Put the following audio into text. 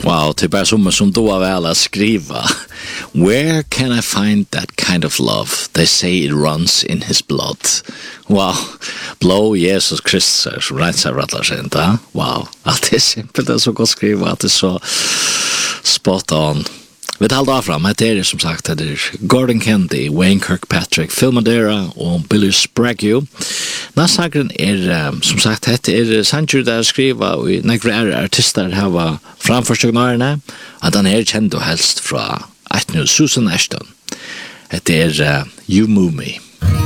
Wow, det är bara som då väl att skriva. Where can I find that kind of love? They say it runs in his blood. Wow, blow Jesus Kristus, right så rattlar sig inte. Wow, att det är simpelt att så gott skriva, att det är så spot on. Vi talar fram att det är som sagt det är Gordon Kennedy, Wayne Kirkpatrick, Phil Madeira och Billy Sprague. Näsagren är som sagt det är Sancho där skriva och några artister har framför sig när att han är känd och helst från Susan Ashton. Det är You Move Me.